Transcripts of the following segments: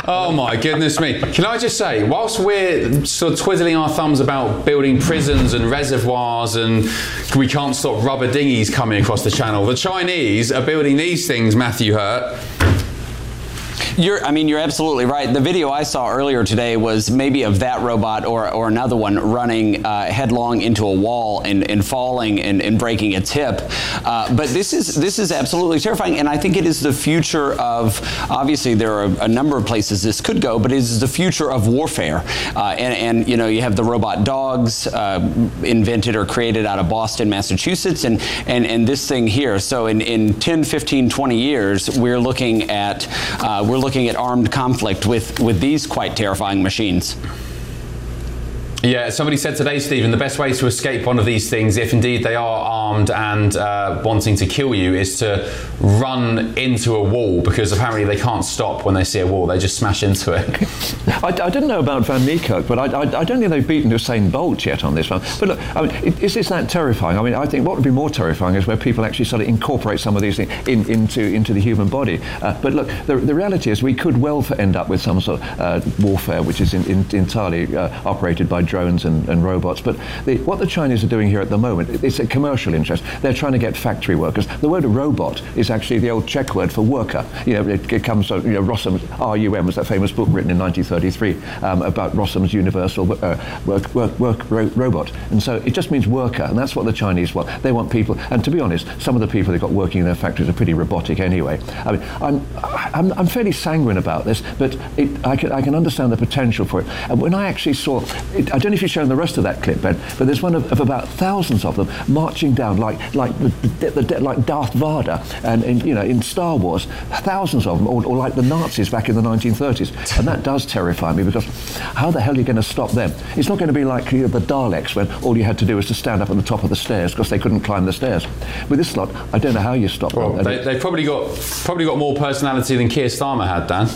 Oh my goodness me. Can I just say, whilst we're sort of twiddling our thumbs about building prisons and reservoirs and we can't stop rubber dinghies coming across the channel, the Chinese are building these things, Matthew Hurt. You're absolutely right. The video I saw earlier today was maybe of that robot or another one running headlong into a wall and falling and breaking its hip. But this is absolutely terrifying, and I think it is the future of. Obviously, there are a number of places this could go, but it is the future of warfare. And you have the robot dogs invented or created out of Boston, Massachusetts, and this thing here. So in 10, 15, 20 years, we're looking at armed conflict with these quite terrifying machines. Yeah, somebody said today, Stephen, the best way to escape one of these things, if indeed they are armed and wanting to kill you, is to run into a wall, because apparently they can't stop when they see a wall. They just smash into it. I didn't know about Van Niekerk, but I don't think they've beaten Usain Bolt yet on this one. But look, I mean, is this that terrifying? I mean, I think what would be more terrifying is where people actually sort of incorporate some of these things into the human body. But look, the reality is we could well end up with some sort of warfare which is entirely operated by drones and robots. But what the Chinese are doing here at the moment, it's a commercial interest. They're trying to get factory workers. The word robot is actually the old Czech word for worker. It comes from Rossum's RUM, was that famous book written in 1933 about Rossum's universal work robot. And so it just means worker, and that's what the Chinese want. They want people, and to be honest, some of the people they've got working in their factories are pretty robotic anyway. I mean, I'm fairly sanguine about this, but I can understand the potential for it. And when I actually saw it, I don't know if you've shown the rest of that clip, Ben, but there's one of about thousands of them marching down like Darth Vader and in Star Wars, thousands of them, or like the Nazis back in the 1930s. And that does terrify me, because how the hell are you going to stop them? It's not going to be like the Daleks, when all you had to do was to stand up at the top of the stairs because they couldn't climb the stairs. With this lot, I don't know how you stop them. They've probably got more personality than Keir Starmer had, Dan.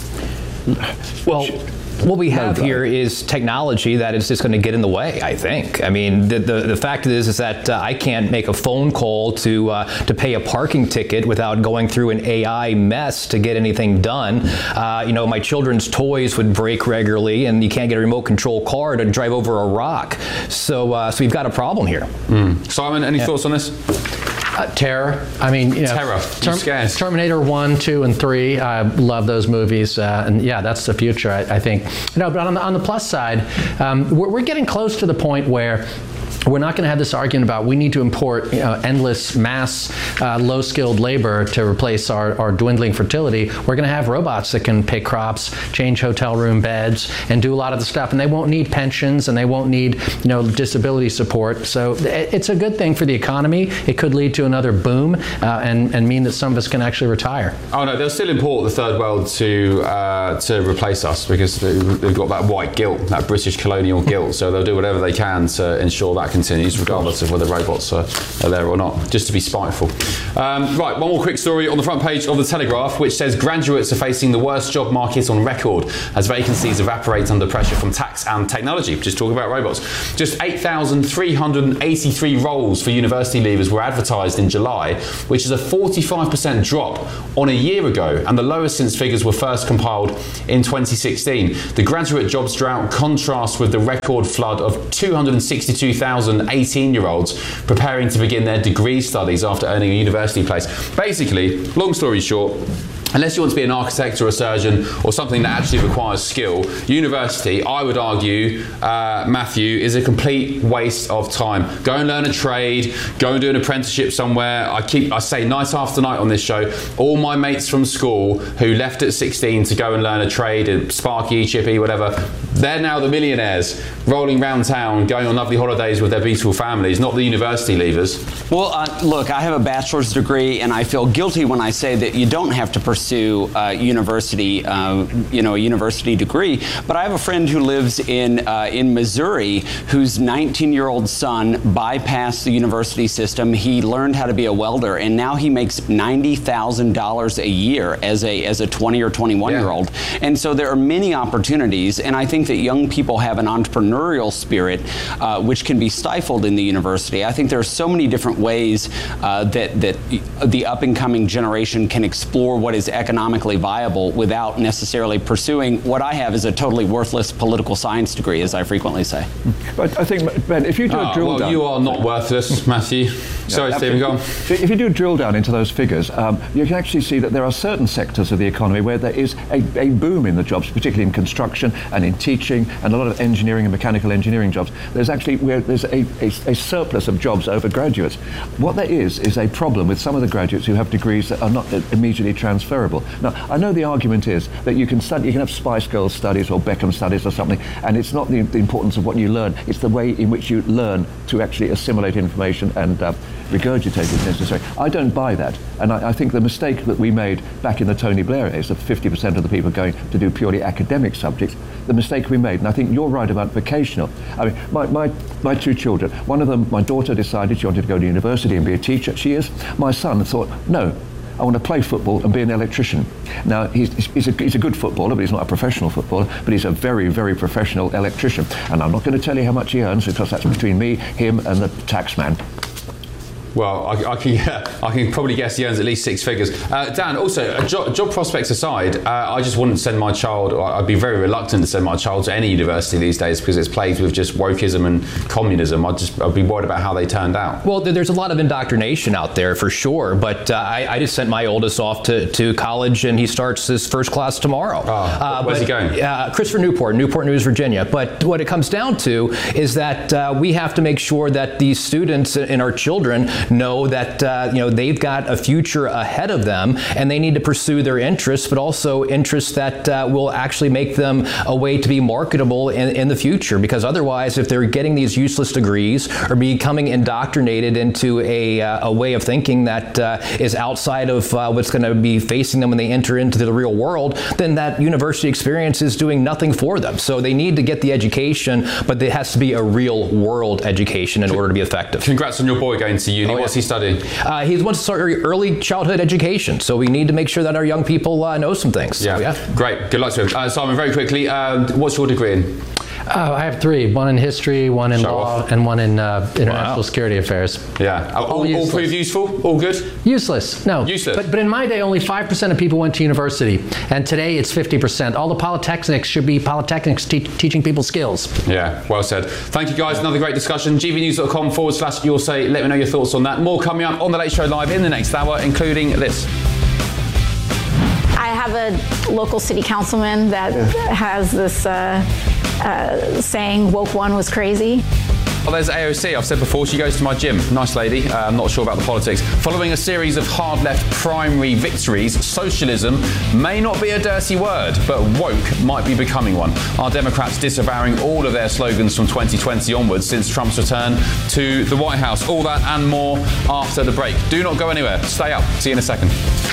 Well, what we have here is technology that is just going to get in the way, I think. I mean, the fact is that I can't make a phone call to pay a parking ticket without going through an AI mess to get anything done. My children's toys would break regularly, and you can't get a remote control car to drive over a rock. So we've got a problem here. Simon, any thoughts on this? Terror. I mean, terror. Terminator 1, 2, and 3. I love those movies, and yeah, that's the future. I think. But on the plus side, we're getting close to the point where we're not going to have this argument about we need to import endless mass low-skilled labor to replace our dwindling fertility. We're going to have robots that can pick crops, change hotel room beds, and do a lot of the stuff. And they won't need pensions, and they won't need disability support. So it's a good thing for the economy. It could lead to another boom and mean that some of us can actually retire. Oh no, they'll still import the third world to replace us, because they've got that white guilt, that British colonial guilt. So they'll do whatever they can to ensure that continues, regardless of whether robots are there or not, just to be spiteful. Right, one more quick story on the front page of The Telegraph, which says graduates are facing the worst job market on record as vacancies evaporate under pressure from tax and technology. Just talking about robots. Just 8,383 roles for university leavers were advertised in July, which is a 45% drop on a year ago, and the lowest since figures were first compiled in 2016. The graduate jobs drought contrasts with the record flood of 262,000 18-year-olds preparing to begin their degree studies after earning a university place. Basically, long story short, unless you want to be an architect or a surgeon or something that actually requires skill, university, I would argue, Matthew, is a complete waste of time. Go and learn a trade, go and do an apprenticeship somewhere. I say night after night on this show, all my mates from school who left at 16 to go and learn a trade at Sparky, Chippy, whatever, they're now the millionaires rolling around town, going on lovely holidays with their beautiful families, not the university leavers. Well, look, I have a bachelor's degree, and I feel guilty when I say that you don't have to pursue a university degree. But I have a friend who lives in Missouri whose 19-year-old son bypassed the university system. He learned how to be a welder, and now he makes $90,000 a year as a 20 or 21-year-old. And so there are many opportunities, and I think think that young people have an entrepreneurial spirit, which can be stifled in the university. I think there are so many different ways that the up-and-coming generation can explore what is economically viable without necessarily pursuing what I have is a totally worthless political science degree, as I frequently say. But I think, Ben, if you do a drill down... you are not worthless, Matthew. Sorry, Stephen, go on. If you do a drill down into those figures, you can actually see that there are certain sectors of the economy where there is a boom in the jobs, particularly in construction and in teaching and a lot of engineering and mechanical engineering jobs. There's actually where there's a surplus of jobs over graduates. What there is a problem with some of the graduates who have degrees that are not immediately transferable. Now, I know the argument is that you can have Spice Girls studies or Beckham studies or something, and it's not the importance of what you learn, it's the way in which you learn to actually assimilate information and regurgitate it necessary. I don't buy that, and I think the mistake that we made back in the Tony Blair days of 50% of the people going to do purely academic subjects, the mistake we made, and I think you're right about vocational. I mean, my two children, one of them, my daughter decided she wanted to go to university and be a teacher. She is. My son thought, no, I want to play football and be an electrician. Now, he's a good footballer, but he's not a professional footballer, but he's a very, very professional electrician. And I'm not going to tell you how much he earns, because that's between me, him, and the tax man. Well, I can probably guess he earns at least six figures. Dan, also, job prospects aside, I just wouldn't send my child, or I'd be very reluctant to send my child to any university these days because it's plagued with just wokeism and communism. I'd be worried about how they turned out. Well, there's a lot of indoctrination out there for sure, but I just sent my oldest off to college, and he starts his first class tomorrow. Where's he going? Christopher Newport News, Virginia. But what it comes down to is that we have to make sure that these students and our children know that they've got a future ahead of them, and they need to pursue their interests, but also interests that will actually make them a way to be marketable in the future. Because otherwise, if they're getting these useless degrees or becoming indoctrinated into a way of thinking that is outside of what's going to be facing them when they enter into the real world, then that university experience is doing nothing for them. So they need to get the education, but it has to be a real world education in order to be effective. Congrats on your boy going to uni. What's he studying? He wants to start early childhood education, so we need to make sure that our young people know some things. Yeah. So, Great. Good luck to him. Simon, very quickly, what's your degree in? I have three, one in history, one in law, and one in international security affairs. Yeah. All prove useful? All good? Useless. No. Useless. But in my day, only 5% of people went to university, and today it's 50%. All the polytechnics should be polytechnics teaching people skills. Yeah, well said. Thank you, guys. Another great discussion. GVnews.com/You'll Say. Let me know your thoughts on that. More coming up on The Late Show Live in the next hour, including this. I have a local city councilman that has this saying, woke one was crazy. Well, there's AOC. I've said before, she goes to my gym. Nice lady. I'm not sure about the politics. Following a series of hard-left primary victories, socialism may not be a dirty word, but woke might be becoming one. Are Democrats disavowing all of their slogans from 2020 onwards since Trump's return to the White House? All that and more after the break. Do not go anywhere. Stay up. See you in a second.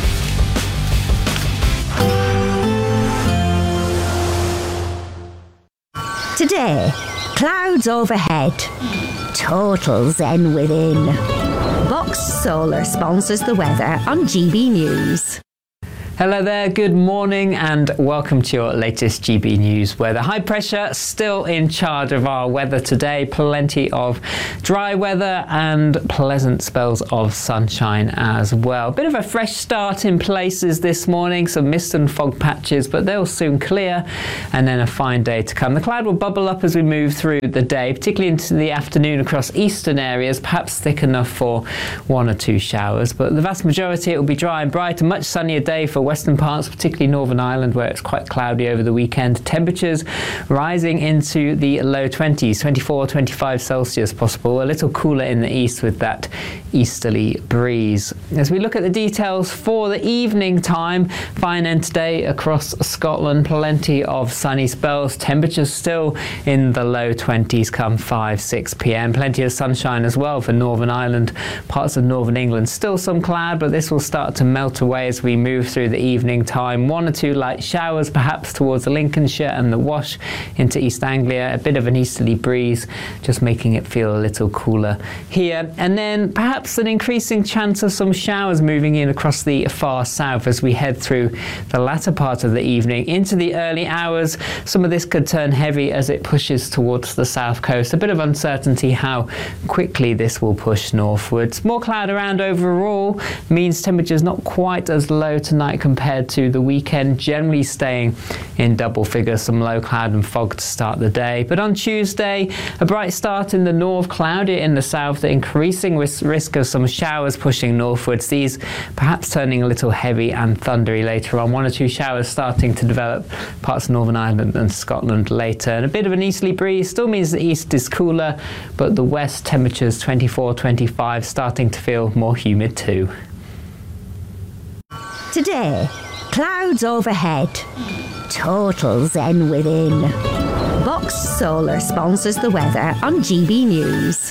Today, clouds overhead, total zen within. Box Solar sponsors the weather on GB News. Hello there, good morning and welcome to your latest GB News weather. High pressure still in charge of our weather today. Plenty of dry weather and pleasant spells of sunshine as well. Bit of a fresh start in places this morning, some mist and fog patches, but they'll soon clear and then a fine day to come. The cloud will bubble up as we move through the day, particularly into the afternoon across eastern areas, perhaps thick enough for one or two showers, but the vast majority it will be dry and bright. A much sunnier day for western parts, particularly Northern Ireland, where it's quite cloudy over the weekend. Temperatures rising into the low 20s, 24, 25 Celsius possible. A little cooler in the east with that easterly breeze. As we look at the details for the evening time, fine end today across Scotland, plenty of sunny spells. Temperatures still in the low 20s come 5, 6 p.m. Plenty of sunshine as well for Northern Ireland, parts of Northern England. Still some cloud, but this will start to melt away as we move through the the evening time. 1 or 2 light showers perhaps towards Lincolnshire and the Wash into East Anglia. A bit of an easterly breeze, just making it feel a little cooler here. And then perhaps an increasing chance of some showers moving in across the far south as we head through the latter part of the evening into the early hours. Some of this could turn heavy as it pushes towards the south coast. A bit of uncertainty how quickly this will push northwards. More cloud around overall means temperatures not quite as low tonight compared to the weekend, generally staying in double figures. Some low cloud and fog to start the day. But on Tuesday, a bright start in the north, cloudy in the south, the increasing risk of some showers pushing northwards. These perhaps turning a little heavy and thundery later on. 1 or 2 showers starting to develop parts of Northern Ireland and Scotland later. And a bit of an easterly breeze still means the east is cooler, but the west temperatures 24, 25, starting to feel more humid too. Today, clouds overhead. Total zen within. Box Solar sponsors the weather on GB News.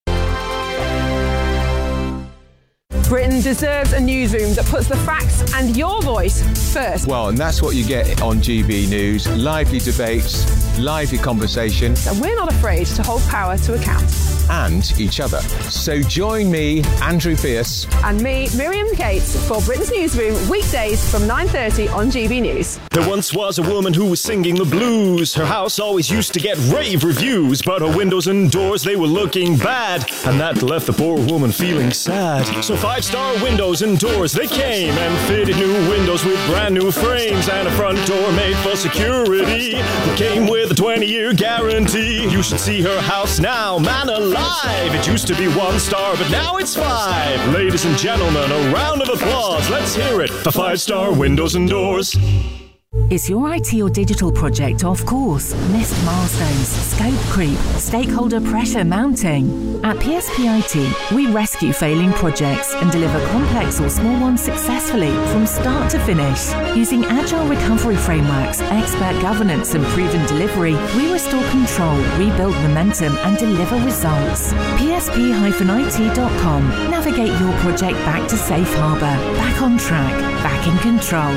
Britain deserves a newsroom that puts the facts and your voice first. Well, and that's what you get on GB News. Lively debates, lively conversation. And we're not afraid to hold power to account. And each other. So join me, Andrew Pierce. And me, Miriam Cates, for Britain's Newsroom, weekdays from 9:30 on GB News. There once was a woman who was singing the blues. Her house always used to get rave reviews, but her windows and doors, they were looking bad. And that left the poor woman feeling sad. So 5-star windows and doors, they came and fitted new windows with brand new frames and a front door made for security. It came with a 20-year guarantee. You should see her house now, man alive. It used to be 1 star, but now it's 5. Ladies and gentlemen, a round of applause. Let's hear it for 5-star windows and doors. Is your IT or digital project off course? Missed milestones, scope creep, stakeholder pressure mounting? At PSP IT, we rescue failing projects and deliver complex or small ones successfully from start to finish. Using agile recovery frameworks, expert governance and proven delivery, we restore control, rebuild momentum and deliver results. PSP-IT.com. Navigate your project back to safe harbour, back on track, back in control.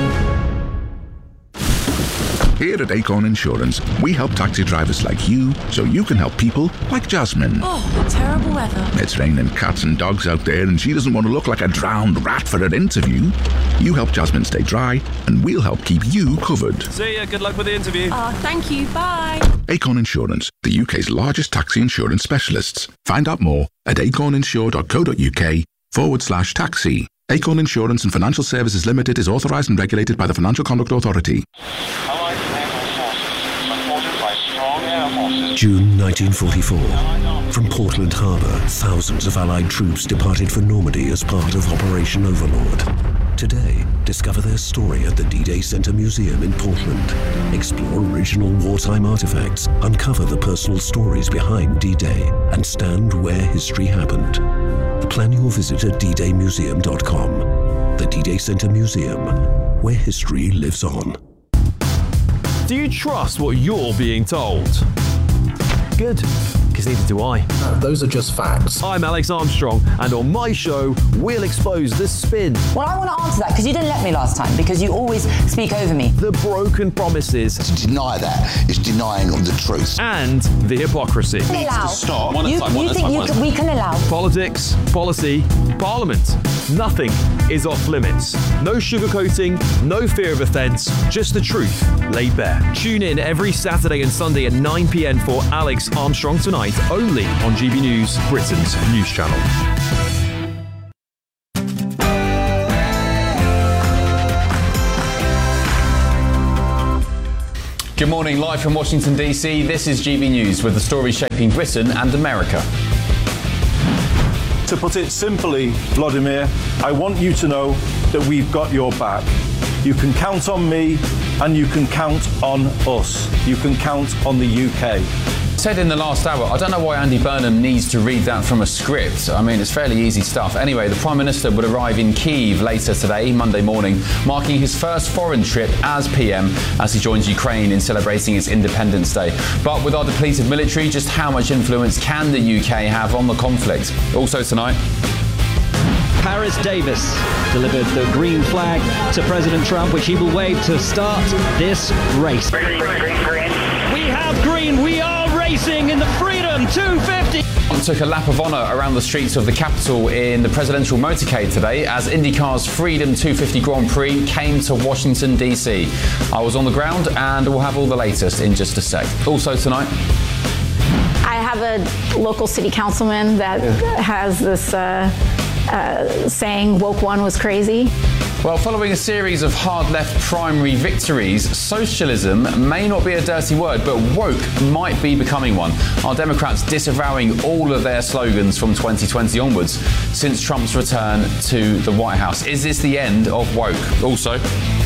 Here at Acorn Insurance, we help taxi drivers like you so you can help people like Jasmine. Oh, terrible weather. It's raining cats and dogs out there and she doesn't want to look like a drowned rat for her interview. You help Jasmine stay dry and we'll help keep you covered. See ya, good luck with the interview. Thank you, bye. Acorn Insurance, the UK's largest taxi insurance specialists. Find out more at acorninsure.co.uk/taxi. Acorn Insurance and Financial Services Limited is authorised and regulated by the Financial Conduct Authority. June 1944. From Portland Harbour, thousands of Allied troops departed for Normandy as part of Operation Overlord. Today, discover their story at the D-Day Center Museum in Portland. Explore original wartime artifacts, uncover the personal stories behind D-Day, and stand where history happened. Plan your visit at ddaymuseum.com. The D-Day Center Museum, where history lives on. Do you trust what you're being told? Good, because neither do I. Those are just facts. I'm Alex Armstrong, and on my show, we'll expose the spin. Well, I want to answer that, because you didn't let me last time, because you always speak over me. The broken promises. To deny that is denying the truth. And the hypocrisy. Needs to stop. You think we can allow? Politics, policy, parliament. Nothing is off limits. No sugarcoating, no fear of offence, just the truth laid bare. Tune in every Saturday and Sunday at 9 p.m. for Alex Armstrong Tonight, only on GB News, Britain's news channel. Good morning, live from Washington DC. This is GB News with the stories shaping Britain and America. To put it simply, Vladimir, I want you to know that we've got your back. You can count on me and you can count on us. You can count on the UK. Said in the last hour, I don't know why Andy Burnham needs to read that from a script. I mean, it's fairly easy stuff. Anyway, the Prime Minister would arrive in Kyiv later today, Monday morning, marking his first foreign trip as PM as he joins Ukraine in celebrating its Independence Day. But with our depleted military, just how much influence can the UK have on the conflict? Also tonight, Harris Davis delivered the green flag to President Trump, which he will wave to start this race. Green. We have green. We are racing in the Freedom 250. Took a lap of honour around the streets of the capital in the presidential motorcade today as IndyCar's Freedom 250 Grand Prix came to Washington, D.C. I was on the ground and we'll have all the latest in just a sec. Also tonight, I have a local city councilman that has this saying woke one was crazy. well, following a series of hard-left primary victories, socialism may not be a dirty word, but woke might be becoming one. Are Democrats disavowing all of their slogans from 2020 onwards since Trump's return to the White House? Is this the end of woke? Also,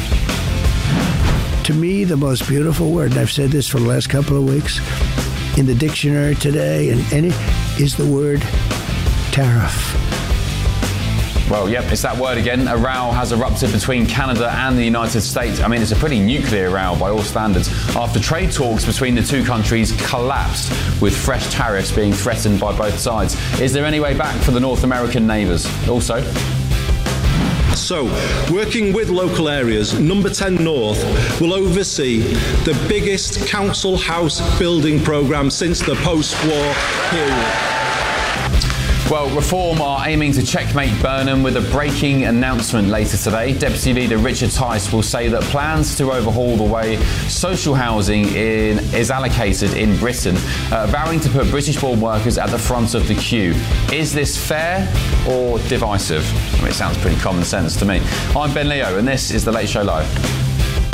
to me, the most beautiful word, and I've said this for the last couple of weeks, in the dictionary today, is the word tariff. Well, yep, it's that word again. A row has erupted between Canada and the United States. I mean, it's a pretty nuclear row by all standards, after trade talks between the two countries collapsed, with fresh tariffs being threatened by both sides. Is there any way back for the North American neighbours? Also, so, working with local areas, Number 10 North will oversee the biggest council house building programme since the post-war period. Well, Reform are aiming to checkmate Burnham with a breaking announcement later today. Deputy Leader Richard Tice will say that plans to overhaul the way social housing is allocated in Britain, vowing to put British-born workers at the front of the queue. Is this fair or divisive? I mean, it sounds pretty common sense to me. I'm Ben Leo, and this is The Late Show Live.